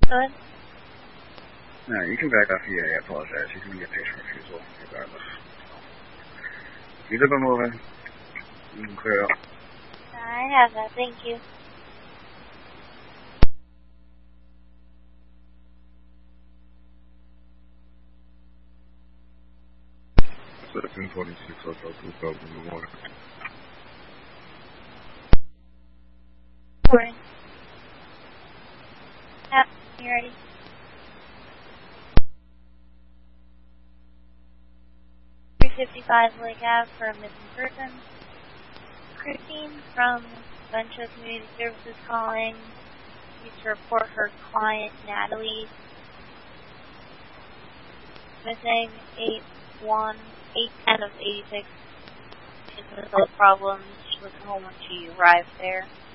Good. No, you can back off EA, I apologize. He's going to get patient refusal regardless. Keep it moving. You can clear out. I have that, thank you. So the 1046 Hotel 2000 in the morning. Morning. Yep, you ready? .355 Lake Ave for a missing person. Christine from Venture Community Services calling. Needs to report her client Natalie missing 8/1/8/10 of 86. She has no problems. She wasn't home when she arrived there.